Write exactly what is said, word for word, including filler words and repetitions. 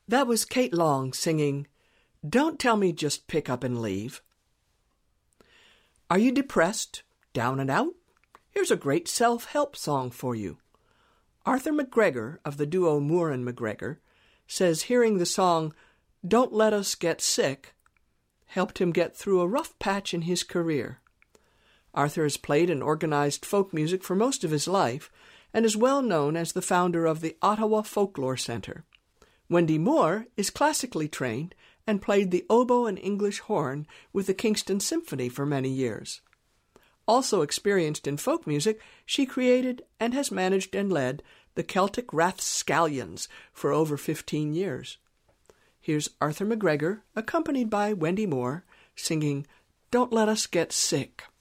That was Kate Long singing, "Don't Tell Me Just Pick Up and Leave." Are you depressed, down and out? Here's a great self-help song for you. Arthur McGregor of the duo Moore and McGregor says hearing the song "Don't Let Us Get Sick" helped him get through a rough patch in his career. Arthur has played and organized folk music for most of his life and is well known as the founder of the Ottawa Folklore Centre. Wendy Moore is classically trained and played the oboe and English horn with the Kingston Symphony for many years. Also experienced in folk music, she created and has managed and led the Celtic Rathscallions for over fifteen years. Here's Arthur McGregor, accompanied by Wendy Moore, singing "Don't Let Us Get Sick."